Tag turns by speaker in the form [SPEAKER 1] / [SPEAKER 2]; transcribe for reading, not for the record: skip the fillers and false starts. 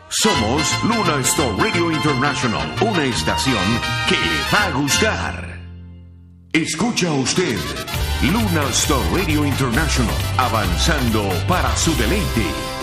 [SPEAKER 1] Somos Luna Star Radio International, una estación que le va a gustar. Escucha usted Luna Star Radio International, avanzando para su deleite.